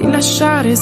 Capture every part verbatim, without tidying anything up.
di lasciare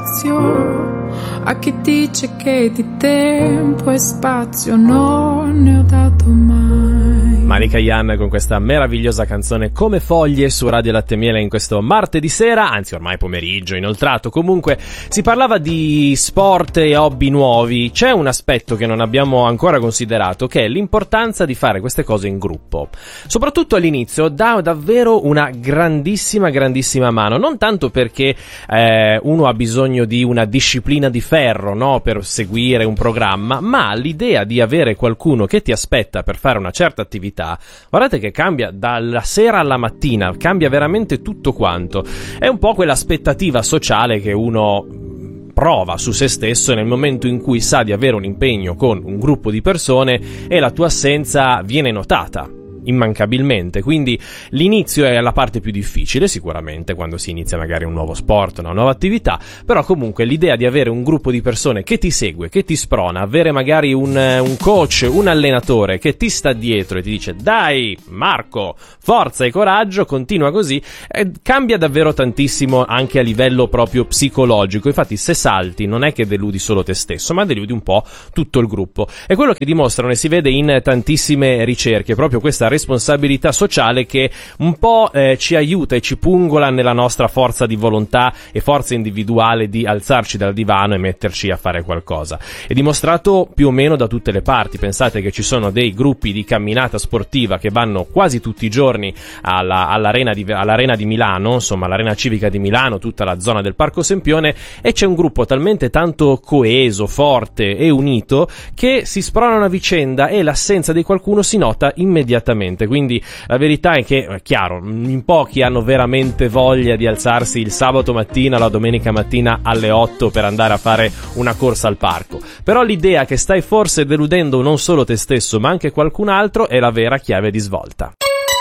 spazio a chi dice che di tempo e spazio non ne ho dato mai. Malika Ayane con questa meravigliosa canzone Come Foglie su Radio Latte e Miele in questo martedì sera, anzi ormai pomeriggio inoltrato. Comunque si parlava di sport e hobby nuovi. C'è un aspetto che non abbiamo ancora considerato, che è l'importanza di fare queste cose in gruppo. Soprattutto all'inizio dà davvero una grandissima grandissima mano, non tanto perché eh, uno ha bisogno di una disciplina di ferro, no, per seguire un programma, ma l'idea di avere qualcuno che ti aspetta per fare una certa attività. Guardate che cambia dalla sera alla mattina, cambia veramente tutto quanto. È un po' quell'aspettativa sociale che uno prova su se stesso nel momento in cui sa di avere un impegno con un gruppo di persone e la tua assenza viene notata immancabilmente. Quindi l'inizio è la parte più difficile sicuramente, quando si inizia magari un nuovo sport, una nuova attività, però comunque l'idea di avere un gruppo di persone che ti segue, che ti sprona, avere magari un, un coach, un allenatore che ti sta dietro e ti dice dai Marco, forza e coraggio, continua così, eh, cambia davvero tantissimo anche a livello proprio psicologico. Infatti se salti non è che deludi solo te stesso, ma deludi un po' tutto il gruppo. È quello che dimostrano e si vede in tantissime ricerche, proprio questa responsabilità sociale che un po' eh, ci aiuta e ci pungola nella nostra forza di volontà e forza individuale di alzarci dal divano e metterci a fare qualcosa. È dimostrato più o meno da tutte le parti. Pensate che ci sono dei gruppi di camminata sportiva che vanno quasi tutti i giorni alla, all'arena, di, all'arena di Milano, insomma all'arena civica di Milano, tutta la zona del Parco Sempione, e c'è un gruppo talmente tanto coeso, forte e unito che si spronano a vicenda e l'assenza di qualcuno si nota immediatamente. Quindi la verità è che, è chiaro, in pochi hanno veramente voglia di alzarsi il sabato mattina, la domenica mattina alle otto per andare a fare una corsa al parco, però l'idea che stai forse deludendo non solo te stesso ma anche qualcun altro è la vera chiave di svolta.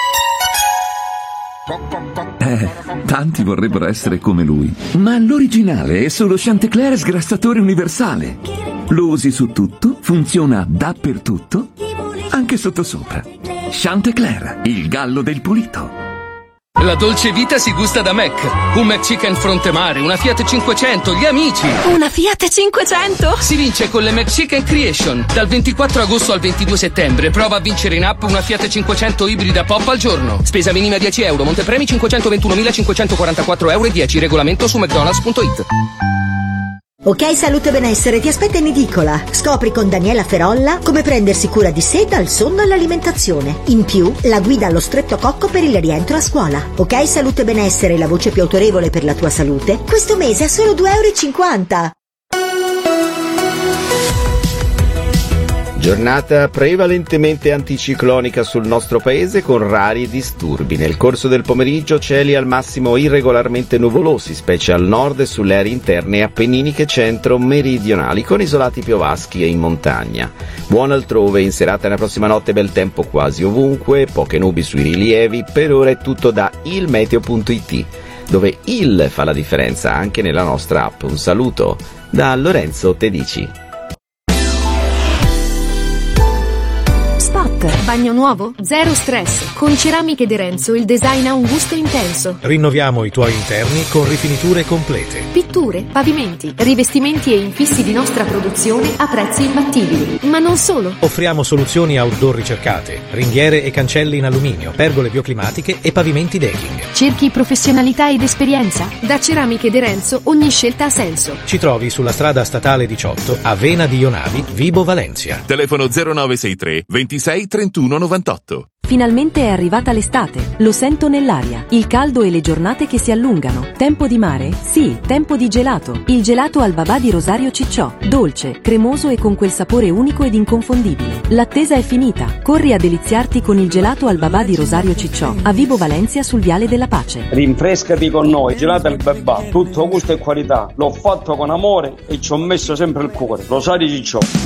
Eh, tanti vorrebbero essere come lui, ma l'originale è solo Chantecler sgrassatore universale. Lo usi su tutto, funziona dappertutto, anche sottosopra. Chantecler, il gallo del pulito. La dolce vita si gusta da Mac. Un McChicken Frontemare, una Fiat cinquecento, gli amici. Una Fiat cinquecento? Si vince con le McChicken Creation. Dal ventiquattro agosto al ventidue settembre prova a vincere in app una Fiat cinquecento ibrida pop al giorno. Spesa minima dieci euro, montepremi cinquecentoventunomilacinquecentoquarantaquattro euro e dieci. Regolamento su mcdonalds punto it. Ok Salute Benessere ti aspetta in edicola. Scopri con Daniela Ferolla come prendersi cura di sé dal sonno all'alimentazione. In più, la guida allo stretto cocco per il rientro a scuola. Ok Salute Benessere, la voce più autorevole per la tua salute, questo mese a solo due euro e cinquanta. Giornata prevalentemente anticiclonica sul nostro paese con rari disturbi. Nel corso del pomeriggio cieli al massimo irregolarmente nuvolosi, specie al nord e sulle aree interne appenniniche centro-meridionali, con isolati piovaschi e in montagna. Buon altrove, in serata e nella prossima notte bel tempo quasi ovunque, poche nubi sui rilievi. Per ora è tutto da il meteo punto it, dove il fa la differenza anche nella nostra app. Un saluto da Lorenzo Tedici. Bagno nuovo? Zero stress. Con Ceramiche De Renzo il design ha un gusto intenso. Rinnoviamo i tuoi interni con rifiniture complete. Pitture, pavimenti, rivestimenti e infissi di nostra produzione a prezzi imbattibili. Ma non solo. Offriamo soluzioni outdoor ricercate, ringhiere e cancelli in alluminio, pergole bioclimatiche e pavimenti decking. Cerchi professionalità ed esperienza? Da Ceramiche De Renzo ogni scelta ha senso. Ci trovi sulla strada statale diciotto a Vena di Ionavi, Vibo Valencia. Telefono zero nove sei tre ventisei trentuno novantotto. Finalmente è arrivata l'estate, lo sento nell'aria, il caldo e le giornate che si allungano. Tempo di mare? Sì, tempo di gelato. Il gelato al babà di Rosario Cicciò, dolce, cremoso e con quel sapore unico ed inconfondibile. L'attesa è finita, corri a deliziarti con il gelato al babà di Rosario Cicciò, a Vibo Valencia sul Viale della Pace. Rinfrescati con noi, gelato al babà, tutto gusto e qualità. L'ho fatto con amore e ci ho messo sempre il cuore. Rosario Cicciò.